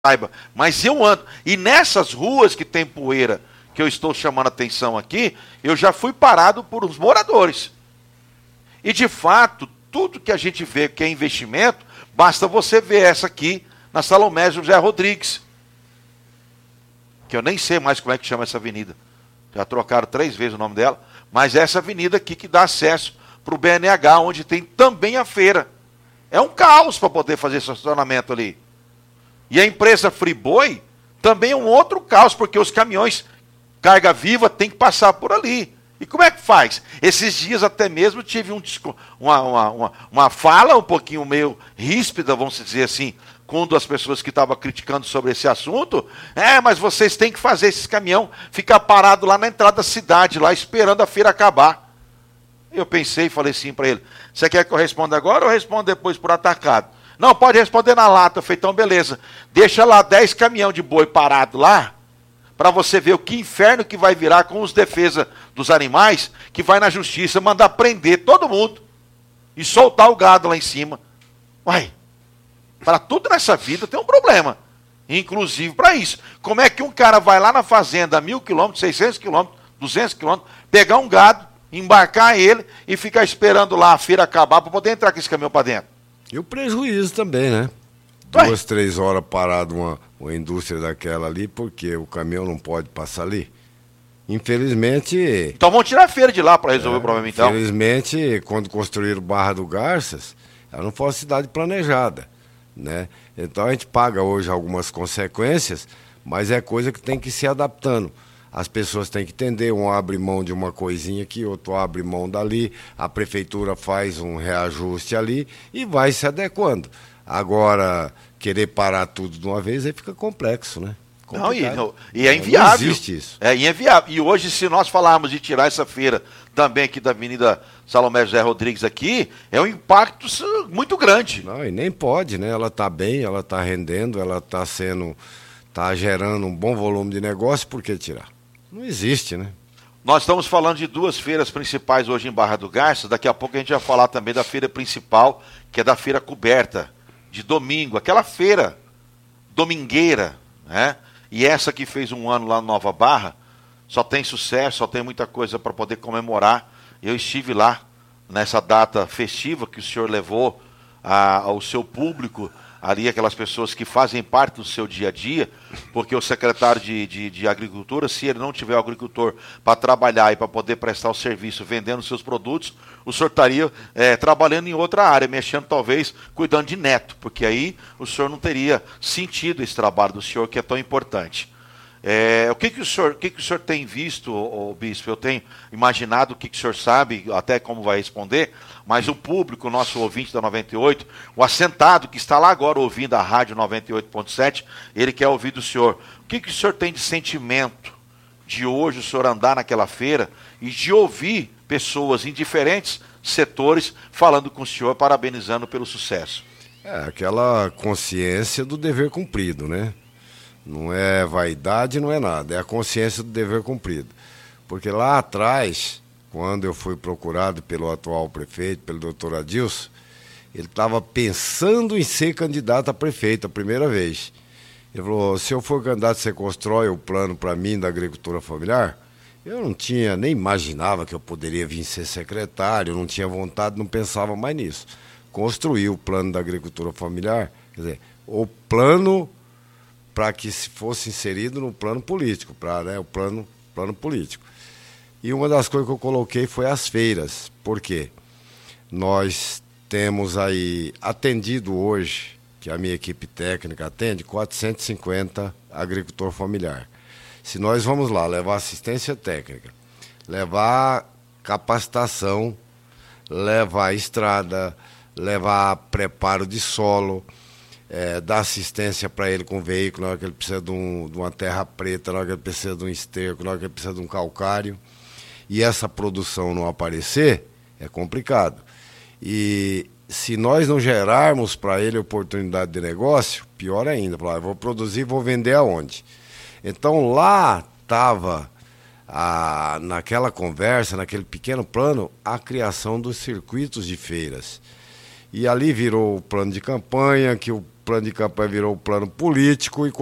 saiba, mas eu ando. E nessas ruas que tem poeira, que eu estou chamando a atenção aqui, eu já fui parado por uns moradores. E de fato, tudo que a gente vê que é investimento, basta você ver essa aqui na Salomé José Rodrigues. Que eu nem sei mais como é que chama essa avenida. Já trocaram 3 vezes o nome dela. Mas é essa avenida aqui que dá acesso para o BNH, onde tem também a feira. É um caos para poder fazer estacionamento ali. E a empresa Friboi também é um outro caos, porque os caminhões carga viva têm que passar por ali. E como é que faz? Esses dias até mesmo tive uma fala um pouquinho meio ríspida, vamos dizer assim, com uma das pessoas que estavam criticando sobre esse assunto. Mas vocês têm que fazer esses caminhão ficar parado lá na entrada da cidade, lá esperando a feira acabar. Eu pensei e falei assim para ele, você quer que eu responda agora ou responda depois por atacado? Não, pode responder na lata. Eu falei, então beleza. Deixa lá 10 caminhão de boi parado lá, para você ver o que inferno que vai virar com os defesa dos animais, que vai na justiça mandar prender todo mundo e soltar o gado lá em cima. Uai, para tudo nessa vida tem um problema, inclusive para isso. Como é que um cara vai lá na fazenda a 1.000 quilômetros, 600 quilômetros, 200 quilômetros, pegar um gado, embarcar ele e ficar esperando lá a feira acabar para poder entrar com esse caminhão para dentro? E o prejuízo também, né? 2, 3 horas parado uma indústria daquela ali, porque o caminhão não pode passar ali. Infelizmente... Então vamos tirar a feira de lá para resolver o problema, então. Infelizmente, quando construíram Barra do Garças, ela não foi uma cidade planejada, né? Então a gente paga hoje algumas consequências, mas é coisa que tem que ir se adaptando. As pessoas têm que entender, um abre mão de uma coisinha aqui, outro abre mão dali, a prefeitura faz um reajuste ali e vai se adequando. Agora, querer parar tudo de uma vez, aí fica complexo, né? E é inviável. Não existe isso. É inviável. E hoje, se nós falarmos de tirar essa feira também aqui da Avenida Salomé José Rodrigues aqui, é um impacto muito grande. Não, e nem pode, né? Ela está bem, ela está rendendo, ela está gerando um bom volume de negócio, por que tirar? Não existe, né? Nós estamos falando de 2 feiras principais hoje em Barra do Garças. Daqui a pouco a gente vai falar também da feira principal, que é da feira coberta, de domingo. Aquela feira domingueira, né? E essa que fez um ano lá no Nova Barra, só tem sucesso, só tem muita coisa para poder comemorar. Eu estive lá nessa data festiva que o senhor levou ao seu público, ali aquelas pessoas que fazem parte do seu dia a dia, porque o secretário de Agricultura, se ele não tiver o agricultor para trabalhar e para poder prestar o serviço vendendo seus produtos, o senhor estaria trabalhando em outra área, mexendo talvez, cuidando de neto, porque aí o senhor não teria sentido esse trabalho do senhor que é tão importante. O que o senhor tem visto, bispo? Eu tenho imaginado o que o senhor sabe, até como vai responder, mas o público, o nosso ouvinte da 98, o assentado que está lá agora ouvindo a rádio 98.7, ele quer ouvir do senhor. O que o senhor tem de sentimento de hoje o senhor andar naquela feira e de ouvir pessoas em diferentes setores falando com o senhor, parabenizando pelo sucesso? Aquela consciência do dever cumprido, né? Não é vaidade, não é nada, é a consciência do dever cumprido. Porque lá atrás, quando eu fui procurado pelo atual prefeito, pelo doutor Adilson, ele estava pensando em ser candidato a prefeito a primeira vez. Ele falou, se eu for candidato, você constrói o plano para mim da agricultura familiar? Eu não tinha, nem imaginava que eu poderia vir ser secretário, não tinha vontade, não pensava mais nisso. Construí o plano da agricultura familiar, quer dizer, o plano para que se fosse inserido no plano político, o plano político. E uma das coisas que eu coloquei foi as feiras. Por quê? Nós temos aí atendido hoje, que a minha equipe técnica atende, 450 agricultor familiar. Se nós vamos lá levar assistência técnica, levar capacitação, levar estrada, levar preparo de solo, dar assistência para ele com veículo, na hora que ele precisa de uma terra preta, na hora que ele precisa de um esterco, na hora que ele precisa de um calcário, e essa produção não aparecer, é complicado. E se nós não gerarmos para ele oportunidade de negócio, pior ainda, falar, eu vou produzir, vou vender aonde? Então lá estava, naquela conversa, naquele pequeno plano, a criação dos circuitos de feiras. E ali virou o plano de campanha, que o plano de campanha virou um plano político e